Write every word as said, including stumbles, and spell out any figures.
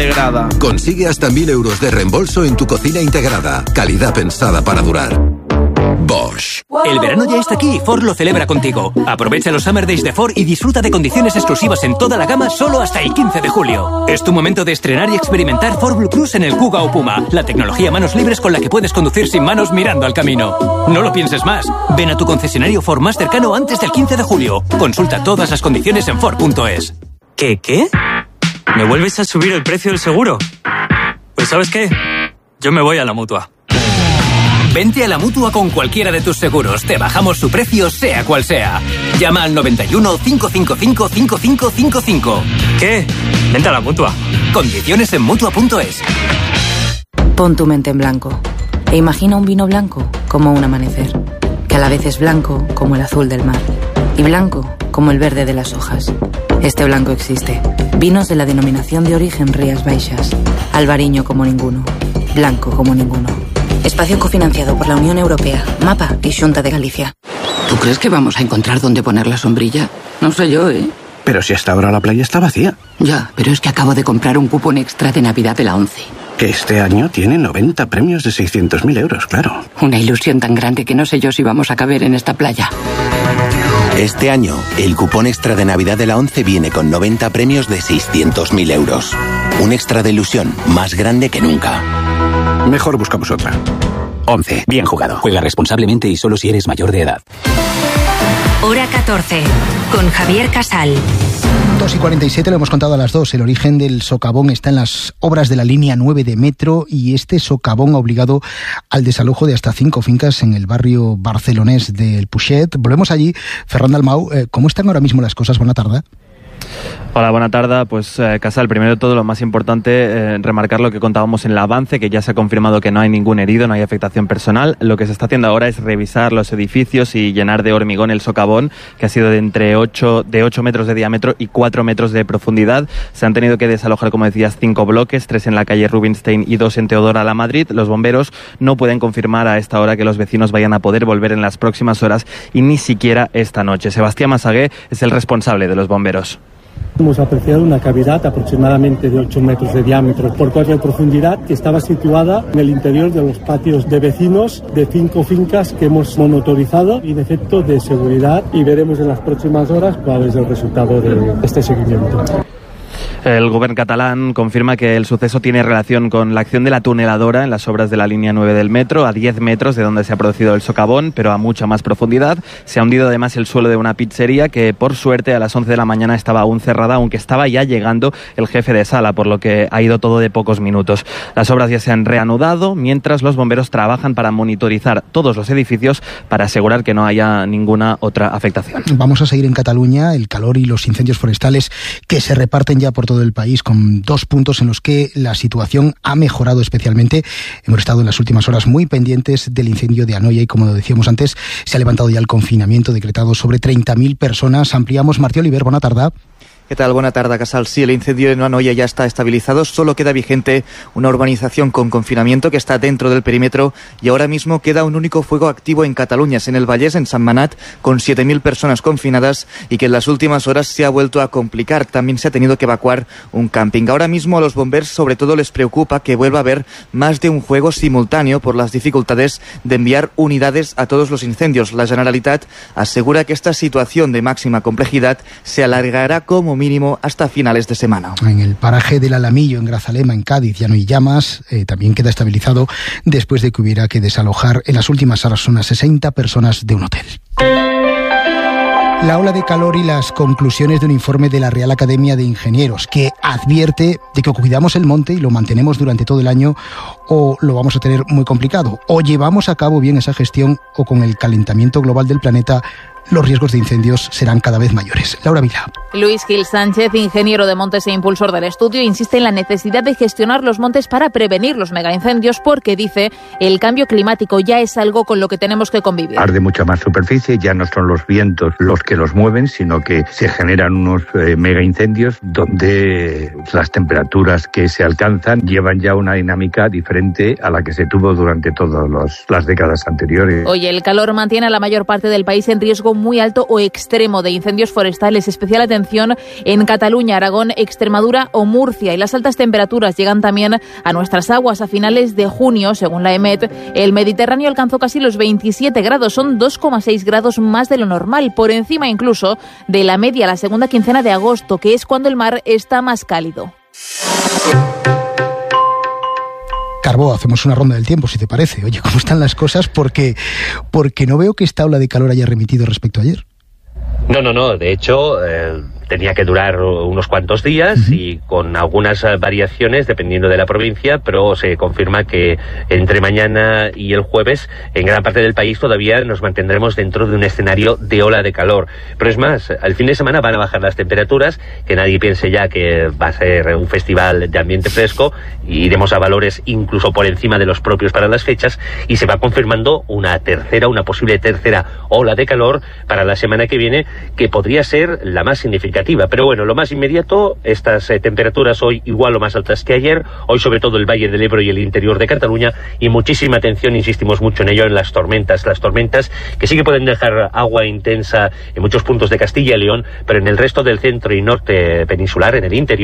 Integrada. Consigue hasta mil euros de reembolso en tu cocina integrada. Calidad pensada para durar. Bosch. El verano ya está aquí y Ford lo celebra contigo. Aprovecha los Summer Days de Ford y disfruta de condiciones exclusivas en toda la gama solo hasta el quince de julio. Es tu momento de estrenar y experimentar Ford Blue Cruise en el Kuga o Puma, la tecnología manos libres con la que puedes conducir sin manos mirando al camino. No lo pienses más. Ven a tu concesionario Ford más cercano antes del quince de julio. Consulta todas las condiciones en Ford punto es. ¿Qué, qué? ¿Me vuelves a subir el precio del seguro? Pues ¿sabes qué? Yo me voy a la Mutua. Vente a la Mutua con cualquiera de tus seguros. Te bajamos su precio, sea cual sea. Llama al noventa y uno, cinco cinco cinco, cinco cinco cinco cinco. ¿Qué? Vente a la Mutua. Condiciones en Mutua punto es. Pon tu mente en blanco e imagina un vino blanco como un amanecer, que a la vez es blanco como el azul del mar y blanco como el verde de las hojas. Este blanco existe. Vinos de la denominación de origen Rías Baixas. Albariño como ninguno. Blanco como ninguno. Espacio cofinanciado por la Unión Europea, MAPA y Xunta de Galicia. ¿Tú crees que vamos a encontrar dónde poner la sombrilla? No sé yo, ¿eh? Pero si hasta ahora la playa está vacía. Ya, pero es que acabo de comprar un cupón extra de Navidad de la ONCE. Que este año tiene noventa premios de seiscientos mil euros, claro. Una ilusión tan grande que no sé yo si vamos a caber en esta playa. Este año, el cupón extra de Navidad de la ONCE viene con noventa premios de seiscientos mil euros. Un extra de ilusión más grande que nunca. Mejor buscamos otra. once. Bien jugado. Juega responsablemente y solo si eres mayor de edad. Hora catorce. Con Javier Casal. dos y cuarenta y siete, lo hemos contado a las dos. El origen del socavón está en las obras de la línea nueve de metro y este socavón ha obligado al desalojo de hasta cinco fincas en el barrio barcelonés del Puixet. Volvemos allí. Ferran Dalmau, ¿cómo están ahora mismo las cosas? Buena tarde. Hola, buena tarde. Pues eh, Casal, primero de todo lo más importante, eh, remarcar lo que contábamos en el avance, que ya se ha confirmado que no hay ningún herido, no hay afectación personal. Lo que se está haciendo ahora es revisar los edificios y llenar de hormigón el socavón, que ha sido de entre ocho, de ocho metros de diámetro y cuatro metros de profundidad. Se han tenido que desalojar, como decías, cinco bloques, tres en la calle Rubinstein y dos en Teodora la Madrid. Los bomberos no pueden confirmar a esta hora que los vecinos vayan a poder volver en las próximas horas y ni siquiera esta noche. Sebastián Masagué es el responsable de los bomberos. Hemos apreciado una cavidad aproximadamente de ocho metros de diámetro por cuatro de profundidad que estaba situada en el interior de los patios de vecinos de cinco fincas que hemos monitorizado y de efecto de seguridad, y veremos en las próximas horas cuál es el resultado de este seguimiento. El gobierno catalán confirma que el suceso tiene relación con la acción de la tuneladora en las obras de la línea nueve del metro, a diez metros de donde se ha producido el socavón, pero a mucha más profundidad. Se ha hundido además el suelo de una pizzería que, por suerte, a las once de la mañana estaba aún cerrada, aunque estaba ya llegando el jefe de sala, por lo que ha ido todo de pocos minutos. Las obras ya se han reanudado, mientras los bomberos trabajan para monitorizar todos los edificios para asegurar que no haya ninguna otra afectación. Vamos a seguir en Cataluña. El calor y los incendios forestales que se reparten ya por todo el país, con dos puntos en los que la situación ha mejorado especialmente. Hemos estado en las últimas horas muy pendientes del incendio de Anoia y, como decíamos antes, se ha levantado ya el confinamiento decretado sobre treinta mil personas. Ampliamos. Martí Oliver, buena tarde. ¿Qué tal? Buena tarde, Casal. Sí, el incendio en Anoia ya está estabilizado. Solo queda vigente una urbanización con confinamiento que está dentro del perímetro y ahora mismo queda un único fuego activo en Cataluña, en el Vallès, en Sant Manat, con siete mil personas confinadas y que en las últimas horas se ha vuelto a complicar. También se ha tenido que evacuar un camping. Ahora mismo a los bomberos sobre todo les preocupa que vuelva a haber más de un fuego simultáneo por las dificultades de enviar unidades a todos los incendios. La Generalitat asegura que esta situación de máxima complejidad se alargará como mínimo hasta finales de semana. En el paraje del Alamillo, en Grazalema, en Cádiz, ya no hay llamas. Eh, también queda estabilizado después de que hubiera que desalojar en las últimas horas unas sesenta personas de un hotel. La ola de calor y las conclusiones de un informe de la Real Academia de Ingenieros que advierte de que o cuidamos el monte y lo mantenemos durante todo el año o lo vamos a tener muy complicado. O llevamos a cabo bien esa gestión o con el calentamiento global del planeta los riesgos de incendios serán cada vez mayores. Laura Vila. Luis Gil Sánchez, ingeniero de montes e impulsor del estudio, insiste en la necesidad de gestionar los montes para prevenir los megaincendios porque, dice, el cambio climático ya es algo con lo que tenemos que convivir. Arde mucha más superficie, ya no son los vientos los que los mueven, sino que se generan unos eh, megaincendios donde las temperaturas que se alcanzan llevan ya una dinámica diferente a la que se tuvo durante todas los, las décadas anteriores. Hoy el calor mantiene a la mayor parte del país en riesgo riesgo muy alto o extremo de incendios forestales. Especial atención en Cataluña, Aragón, Extremadura o Murcia. Y las altas temperaturas llegan también a nuestras aguas. A finales de junio, según la EMET, el Mediterráneo alcanzó casi los veintisiete grados. Son dos coma seis grados más de lo normal, por encima incluso de la media la segunda quincena de agosto, que es cuando el mar está más cálido. Carbó, hacemos una ronda del tiempo, si te parece. Oye, ¿cómo están las cosas? Porque, porque no veo que esta ola de calor haya remitido respecto a ayer. No, no, no. De hecho, eh, tenía que durar unos cuantos días uh-huh. y con algunas variaciones dependiendo de la provincia, pero se confirma que entre mañana y el jueves en gran parte del país todavía nos mantendremos dentro de un escenario de ola de calor. Pero es más, al fin de semana van a bajar las temperaturas, que nadie piense ya que va a ser un festival de ambiente fresco, y iremos a valores incluso por encima de los propios para las fechas, y se va confirmando una tercera, una posible tercera ola de calor para la semana que viene, que podría ser la más significativa. Pero bueno, lo más inmediato, estas eh, temperaturas hoy igual o más altas que ayer, hoy sobre todo el Valle del Ebro y el interior de Cataluña, y muchísima atención, insistimos mucho en ello, en las tormentas, las tormentas que sí que pueden dejar agua intensa en muchos puntos de Castilla y León, pero en el resto del centro y norte peninsular, en el interior,